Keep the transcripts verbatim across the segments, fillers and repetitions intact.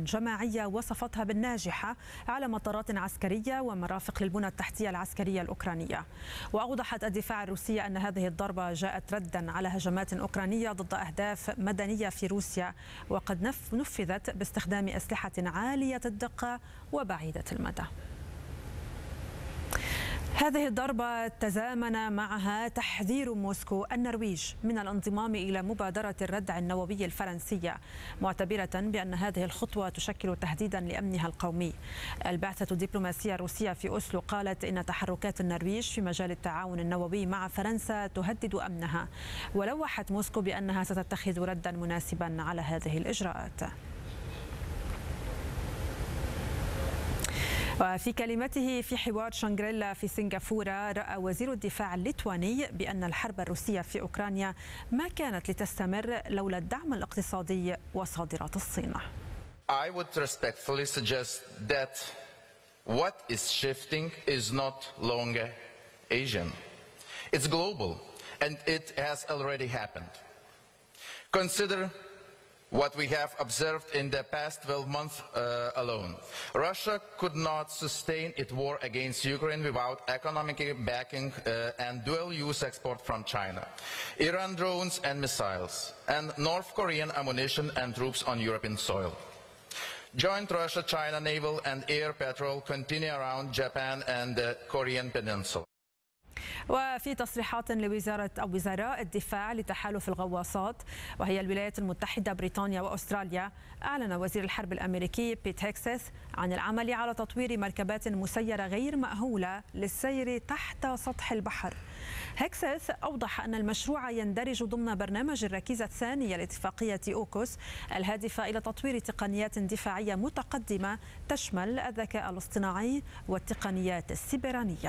جماعية وصفتها بالناجحة على مطارات عسكرية ومرافق للبنى التحتية العسكرية الأوكرانية. وأوضحت الدفاع الروسية أن هذه الضربة جاءت ردا على هجمات أوكرانية ضد أهداف مدنية في روسيا، وقد نفذت باستخدام أسلحة عالية الدقة وبعيدة المدى. هذه الضربة تزامن معها تحذير موسكو النرويج من الانضمام إلى مبادرة الردع النووي الفرنسية، معتبرة بأن هذه الخطوة تشكل تهديدا لأمنها القومي. البعثة الدبلوماسية الروسية في أوسلو قالت إن تحركات النرويج في مجال التعاون النووي مع فرنسا تهدد أمنها، ولوحت موسكو بأنها ستتخذ ردا مناسبا على هذه الإجراءات. وفي كلمته في حوار شانغريلا في سنغافورة، رأى وزير الدفاع الليتواني بأن الحرب الروسية في أوكرانيا ما كانت لتستمر لولا الدعم الاقتصادي وصادرات الصين. I would respectfully suggest that what is shifting is not longer Asian. It's global and it has already happened. Consider what we have observed in the past twelve months uh, alone. Russia could not sustain its war against Ukraine without economic backing uh, and dual-use export from China, Iran drones and missiles, and North Korean ammunition and troops on European soil. Joint Russia-China naval and air patrol continue around Japan and the Korean Peninsula. وفي تصريحات لوزارة أو وزراء الدفاع لتحالف الغواصات وهي الولايات المتحدة بريطانيا وأستراليا، أعلن وزير الحرب الأمريكي بيت هيكسيث عن العمل على تطوير مركبات مسيرة غير مأهولة للسير تحت سطح البحر. هيكسيث أوضح أن المشروع يندرج ضمن برنامج الركيزة الثانية لاتفاقية أوكوس الهادفة إلى تطوير تقنيات دفاعية متقدمة تشمل الذكاء الاصطناعي والتقنيات السيبرانية.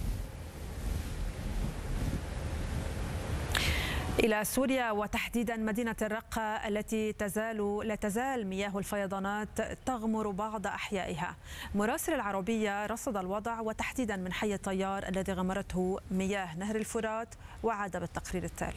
إلى سوريا وتحديدا مدينة الرقة التي تزال لا تزال مياه الفيضانات تغمر بعض أحيائها. مراسل العربية رصد الوضع وتحديدا من حي الطيار الذي غمرته مياه نهر الفرات، وعاد بالتقرير التالي.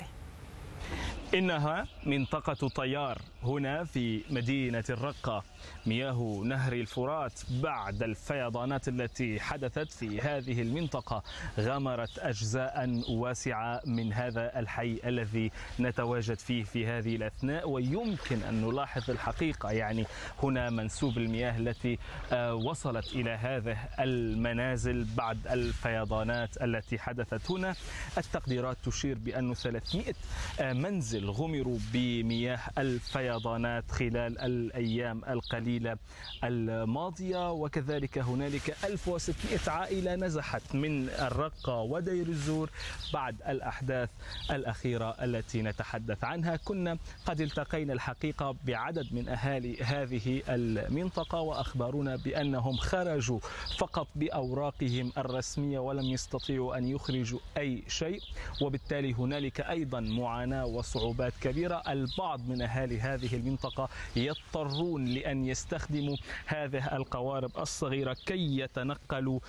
إنها منطقة طيار هنا في مدينة الرقة. مياه نهر الفرات بعد الفيضانات التي حدثت في هذه المنطقة غمرت أجزاء واسعة من هذا الحي الذي نتواجد فيه في هذه الأثناء. ويمكن أن نلاحظ الحقيقة يعني هنا منسوب المياه التي وصلت إلى هذه المنازل بعد الفيضانات التي حدثت هنا. التقديرات تشير بأن ثلاثمئة منزل غمروا بمياه الفيضانات خلال الأيام القليلة الماضية، وكذلك هنالك ألف وستمئة عائلة نزحت من الرقة ودير الزور بعد الأحداث الأخيرة التي نتحدث عنها. كنا قد التقينا الحقيقة بعدد من أهالي هذه المنطقة وأخبرونا بأنهم خرجوا فقط بأوراقهم الرسمية ولم يستطيعوا أن يخرجوا أي شيء، وبالتالي هنالك أيضا معاناة وصعوبات كبيرة. البعض من أهالي هذه المنطقة يضطرون لأن يستخدموا هذه القوارب الصغيرة كي يتنقلوا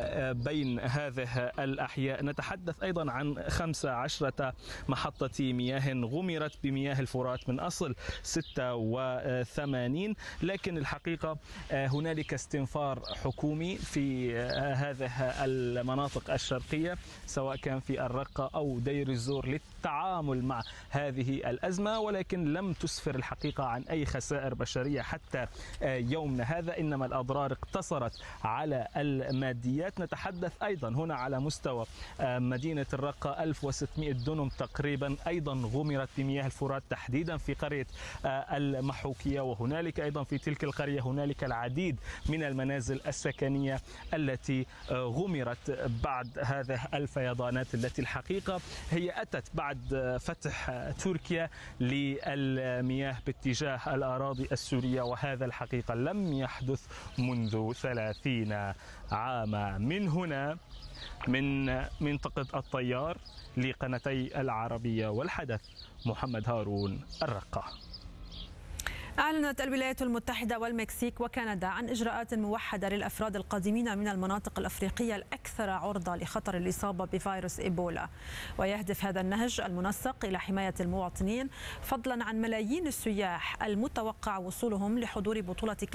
بين هذه الأحياء. نتحدث أيضا عن خمسة عشرة محطة مياه غمرت بمياه الفرات من أصل ستة وثمانين، لكن الحقيقة هنالك استنفار حكومي في هذه المناطق الشرقية سواء كان في الرقة أو دير الزور للتعامل مع هذه الأزمة، ولكن لم تسفر الحقيقة عن أي خسائر بشرية حتى يومنا هذا، إنما الأضرار اقتصرت على الماديات. نتحدث أيضا هنا على مستوى مدينة الرقة ألف وستمئة دونم تقريبا أيضا غمرت بمياه الفرات تحديدا في قرية المحوكية، وهنالك أيضا في تلك القرية هنالك العديد من المنازل السكنية التي غمرت بعد هذه الفيضانات التي الحقيقة هي أتت بعد فتح تركيا للمياه باتجاه الأراضي السورية، وهذا الحقيقة لم يحدث منذ ثلاثين عاما. من هنا من منطقة الطيار لقناتي العربية والحدث، محمد هارون، الرقة. أعلنت الولايات المتحدة والمكسيك وكندا عن إجراءات موحدة للأفراد القادمين من المناطق الأفريقية الأكثر عرضة لخطر الإصابة بفيروس إيبولا، ويهدف هذا النهج المنسق إلى حماية المواطنين فضلا عن ملايين السياح المتوقع وصولهم لحضور بطولة